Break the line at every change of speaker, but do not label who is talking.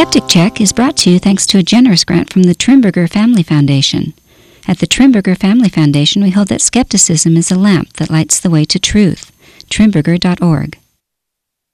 Skeptic Check is brought to you thanks to a generous grant from the Trimberger Family Foundation. At the Trimberger Family Foundation, we hold that skepticism is a lamp that lights the way to truth. Trimberger.org.